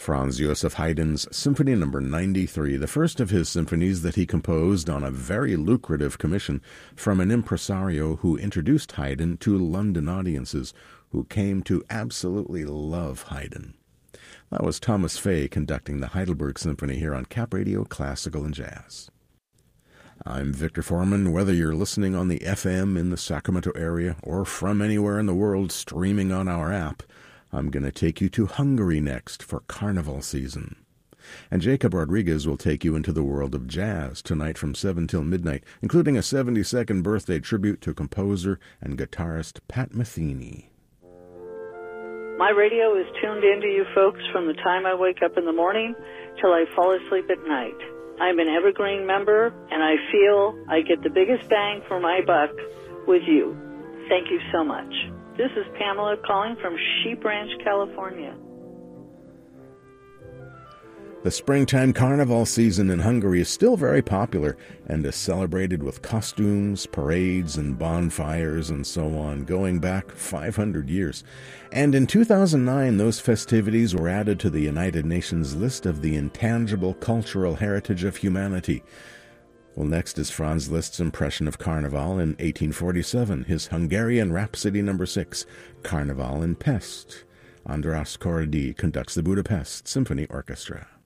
Franz Joseph Haydn's Symphony No. 93, the first of his symphonies that he composed on a very lucrative commission from an impresario who introduced Haydn to London audiences who came to absolutely love Haydn. That was Thomas Fay conducting the Heidelberg Symphony here on Cap Radio Classical and Jazz. I'm Victor Foreman. Whether you're listening on the FM in the Sacramento area or from anywhere in the world streaming on our app, I'm going to take you to Hungary next for Carnival season. And Jacob Rodriguez will take you into the world of jazz tonight from 7 till midnight, including a 72nd birthday tribute to composer and guitarist Pat Metheny. My radio is tuned into you folks from the time I wake up in the morning till I fall asleep at night. I'm an Evergreen member, and I feel I get the biggest bang for my buck with you. Thank you so much. This is Pamela calling from Sheep Ranch, California. The springtime carnival season in Hungary is still very popular and is celebrated with costumes, parades, and bonfires and so on, going back 500 years. And in 2009, those festivities were added to the United Nations list of the intangible cultural heritage of humanity. Well, next is Franz Liszt's impression of Carnival in 1847, his Hungarian Rhapsody No. 6, Carnival in Pest. András Korady conducts the Budapest Symphony Orchestra.